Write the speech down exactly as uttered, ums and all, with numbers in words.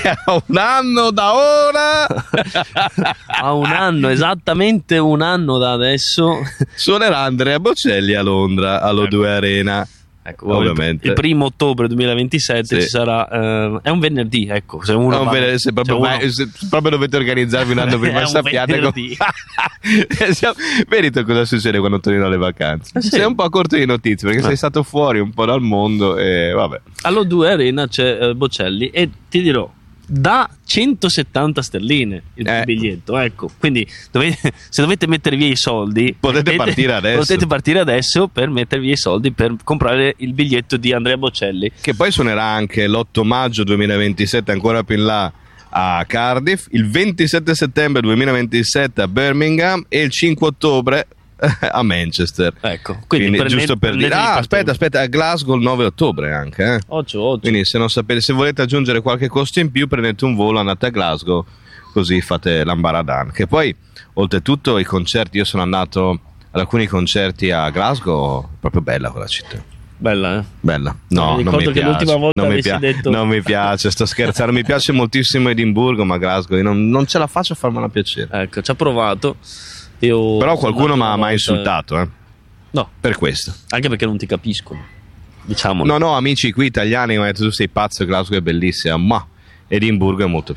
a un anno da ora, a un anno, esattamente un anno da adesso, suonerà Andrea Bocelli a Londra all'O due Arena. Ecco, ovviamente il primo ottobre duemilaventisette sì. ci sarà, eh, è un venerdì, ecco, se uno no, va, venerdì, se, proprio, se uno... vai, se proprio dovete organizzarvi un anno prima è sappiate com... Verito cosa succede quando torni alle vacanze, eh sì. sei un po' corto di notizie perché eh. sei stato fuori un po' dal mondo e vabbè. All'O due Arena c'è eh, Bocelli e ti dirò da centosettanta sterline il eh. biglietto, ecco, quindi dovete, se dovete mettere via i soldi potete potete, partire adesso potete partire adesso per mettervi i soldi per comprare il biglietto di Andrea Bocelli, che poi suonerà anche l'otto maggio duemilaventisette ancora più in là a Cardiff, il ventisette settembre duemilaventisette a Birmingham e il cinque ottobre a Manchester. Ecco, quindi, quindi per giusto ne- per dire ah aspetta aspetta a Glasgow il nove ottobre anche eh. Oggi, oggi. Quindi se non sapete, se volete aggiungere qualche costo in più prendete un volo, andate a Glasgow, così fate l'ambaradan. Che poi oltretutto i concerti, io sono andato ad alcuni concerti a Glasgow, proprio bella quella città. Bella, eh? Bella. No, mi non mi ricordo che piace. l'ultima volta non mi, avessi pia- detto non mi piace, sto scherzando. Mi piace moltissimo Edimburgo, ma Glasgow io non, non ce la faccio a farmela piacere. Ecco, ci ha provato. Io Però qualcuno mi ha una mai volta- insultato, eh. No, Per questo. anche perché non ti capiscono, diciamo. No, no, amici qui italiani mi hanno detto tu sei pazzo, Glasgow è bellissima, ma Edimburgo è molto